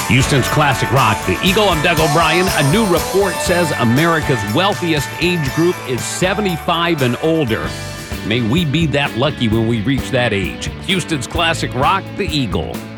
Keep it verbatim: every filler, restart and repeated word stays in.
Houston's classic rock, the Eagle. I'm Doug O'Brien. A new report says America's wealthiest age group is seventy-five and older. May we be that lucky when we reach that age. Houston's classic rock, the Eagle.